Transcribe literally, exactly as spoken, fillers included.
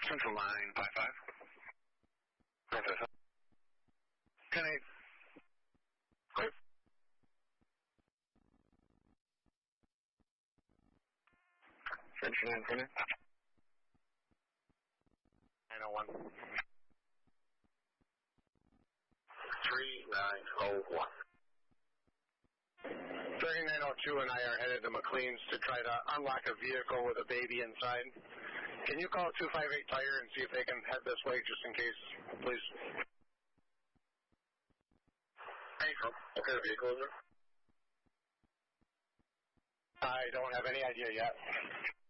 Central line five five. five five. ten eight. Great. Central line ten eight. nine oh one. three nine oh one. thirty-nine oh two and I are headed to McLean's to try to unlock a vehicle with a baby inside. Can you call two five eight Tire and see if they can head this way just in case, please? Hey, what kind of vehicle is it? I don't have any idea yet.